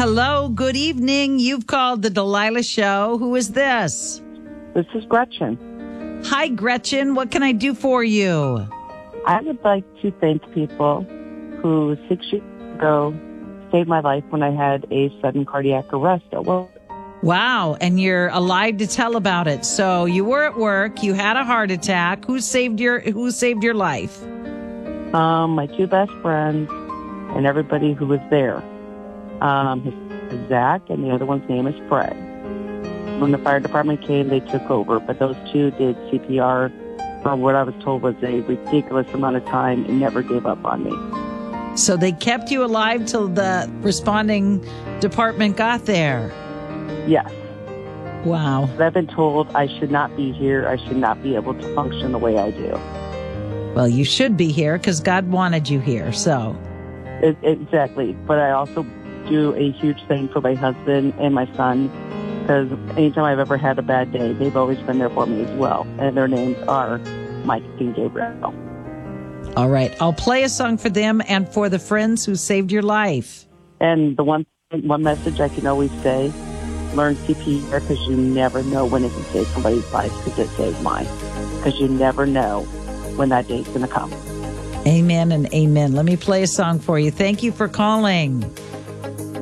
Hello, good evening. You've called the Delilah Show. Who is this? This is Gretchen. Hi, Gretchen. What can I do for you? I would like to thank people who 6 years ago saved my life when I had a sudden cardiac arrest at work. Wow, and you're alive to tell about it. So you were at work, you had a heart attack. Who saved your life? My two best friends and everybody who was there. His name is Zach, and the other one's name is Fred. When the fire department came, they took over, but those two did CPR for what I was told was a ridiculous amount of time and never gave up on me. So they kept you alive till the responding department got there. Yes. Wow. But I've been told I should not be here. I should not be able to function the way I do. Well, you should be here because God wanted you here, so. Exactly. But I also do a huge thing for my husband and my son, because anytime I've ever had a bad day, they've always been there for me as well. And their names are Mike and Gabriel. All right. I'll play a song for them and for the friends who saved your life. And the one message I can always say, learn CPR, because you never know when it can save somebody's life, because it saved mine. Because you never know when that day's going to come. Amen and amen. Let me play a song for you. Thank you for calling.